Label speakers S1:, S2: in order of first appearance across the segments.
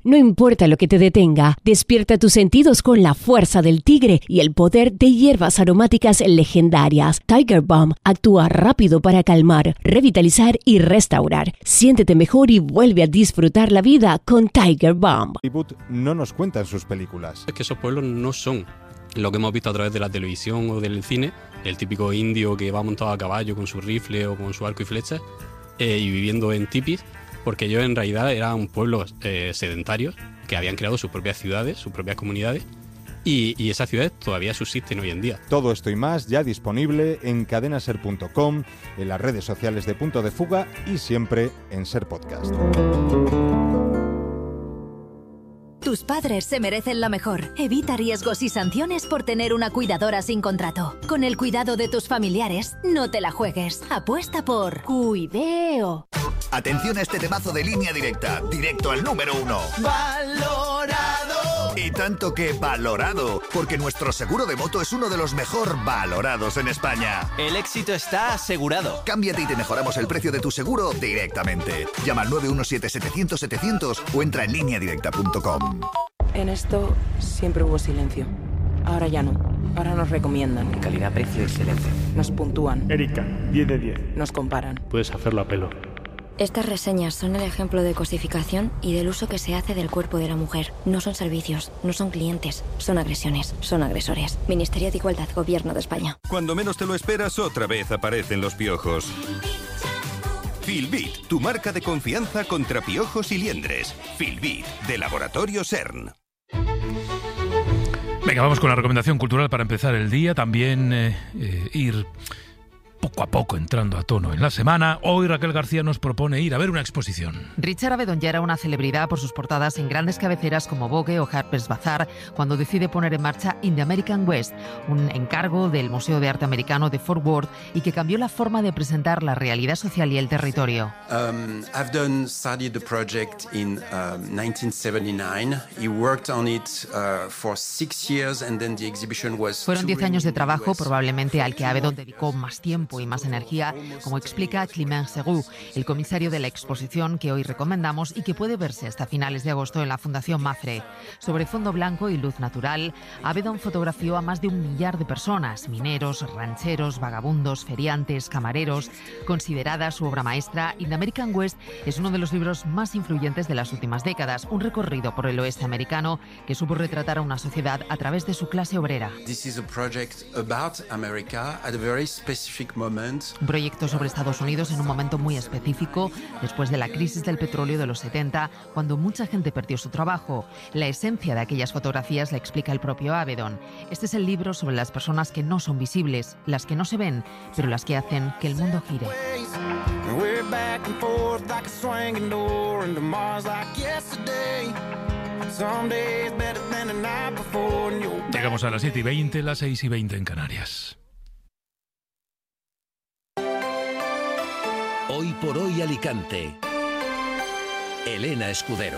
S1: No importa lo que te detenga, despierta tus sentidos con la fuerza del tigre y el poder de hierbas aromáticas legendarias. Tiger Balm actúa rápido para calmar, revitalizar y restaurar. Siéntete mejor y vuelve a disfrutar la vida con Tiger Balm.
S2: Hollywood no nos cuentan sus películas.
S3: Es que esos pueblos no son lo que hemos visto a través de la televisión o del cine, el típico indio que va montado a caballo con su rifle o con su arco y flecha y viviendo en tipis, porque ellos en realidad eran pueblos sedentarios que habían creado sus propias ciudades, sus propias comunidades, y esas ciudades todavía subsisten hoy en día.
S2: Todo esto y más ya disponible en cadenaser.com, en las redes sociales de Punto de Fuga y siempre en Ser Podcast.
S4: Tus padres se merecen lo mejor. Evita riesgos y sanciones por tener una cuidadora sin contrato. Con el cuidado de tus familiares, no te la juegues. Apuesta por Cuideo.
S5: Atención a este temazo de Línea Directa, directo al número 1. ¡Valorado! Y tanto que valorado, porque nuestro seguro de moto es uno de los mejor valorados en España.
S6: El éxito está asegurado.
S5: Cámbiate y te mejoramos el precio de tu seguro directamente. Llama al 917-700-700 o entra en lineadirecta.com.
S7: En esto siempre hubo silencio. Ahora ya no. Ahora nos recomiendan.
S6: Calidad, precio y excelencia.
S7: Nos puntúan.
S8: Erika, 10 de 10.
S7: Nos comparan.
S8: Puedes hacerlo a pelo.
S9: Estas reseñas son el ejemplo de cosificación y del uso que se hace del cuerpo de la mujer. No son servicios, no son clientes, son agresiones, son agresores. Ministerio de Igualdad, Gobierno de España.
S10: Cuando menos te lo esperas, otra vez aparecen los piojos. Filbit, tu marca de confianza contra piojos y liendres. Filbit, de Laboratorio CERN.
S11: Venga, vamos con la recomendación cultural para empezar el día. También ir poco a poco entrando a tono en la semana. Hoy Raquel García nos propone ir a ver una exposición.
S12: Richard Avedon ya era una celebridad por sus portadas en grandes cabeceras como Vogue o Harper's Bazaar cuando decide poner en marcha In the American West, un encargo del Museo de Arte Americano de Fort Worth y que cambió la forma de presentar la realidad social y el territorio.
S13: Avedon started the project in 1979. He worked on it for 6 years and then the exhibition was...
S12: Fueron 10 años de trabajo, probablemente al que Avedon dedicó más tiempo y más energía, como explica Clément Serroux, el comisario de la exposición que hoy recomendamos y que puede verse hasta finales de agosto en la Fundación Mafre. Sobre fondo blanco y luz natural, Avedon fotografió a más de 1 millar de personas, mineros, rancheros, vagabundos, feriantes, camareros. Considerada su obra maestra, In the American West es uno de los libros más influyentes de las últimas décadas, un recorrido por el oeste americano que supo retratar a una sociedad a través de su clase obrera.
S13: This is a project about America at a very specific moment.
S12: Un proyecto sobre Estados Unidos en un momento muy específico, después de la crisis del petróleo de los 70, cuando mucha gente perdió su trabajo. La esencia de aquellas fotografías la explica el propio Avedon. Este es el libro sobre las personas que no son visibles, las que no se ven, pero las que hacen que el mundo gire.
S11: Llegamos a las 7:20, las 6:20 en Canarias.
S14: Hoy por hoy Alicante. Elena Escudero.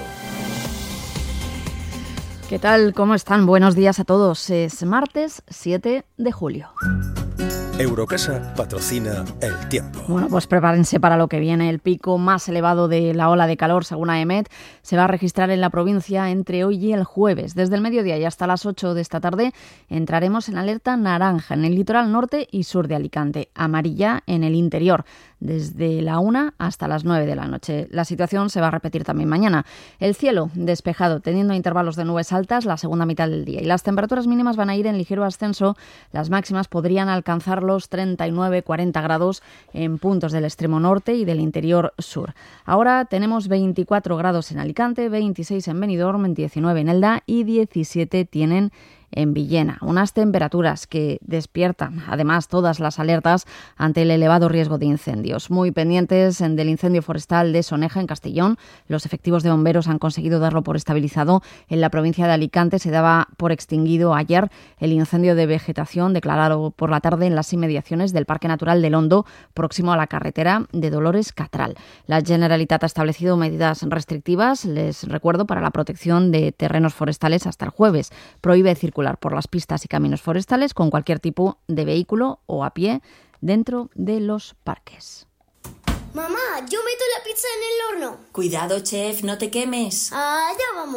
S15: ¿Qué tal? ¿Cómo están? Buenos días a todos. Es martes 7 de julio.
S16: Eurocasa patrocina el tiempo.
S15: Bueno, pues prepárense para lo que viene. El pico más elevado de la ola de calor, según AEMET, se va a registrar en la provincia entre hoy y el jueves. Desde el mediodía y hasta las 8 de esta tarde entraremos en alerta naranja en el litoral norte y sur de Alicante, amarilla en el interior, desde la 1 hasta las 9 de la noche. La situación se va a repetir también mañana. El cielo despejado, teniendo intervalos de nubes altas la segunda mitad del día. Y las temperaturas mínimas van a ir en ligero ascenso. Las máximas podrían alcanzar los 39-40 grados en puntos del extremo norte y del interior sur. Ahora tenemos 24 grados en Alicante, 26 en Benidorm, 19 en Elda y 17 tienen en Villena. Unas temperaturas que despiertan además todas las alertas ante el elevado riesgo de incendios. Muy pendientes del incendio forestal de Soneja en Castellón. Los efectivos de bomberos han conseguido darlo por estabilizado. En la provincia de Alicante se daba por extinguido ayer el incendio de vegetación declarado por la tarde en las inmediaciones del Parque Natural del Hondo, próximo a la carretera de Dolores Catral. La Generalitat ha establecido medidas restrictivas, les recuerdo, para la protección de terrenos forestales hasta el jueves. Prohíbe circular por las pistas y caminos forestales con cualquier tipo de vehículo o a pie dentro de los parques.
S17: Mamá, yo meto la pizza en el horno.
S18: Cuidado, chef, no te quemes.
S17: Allá vamos.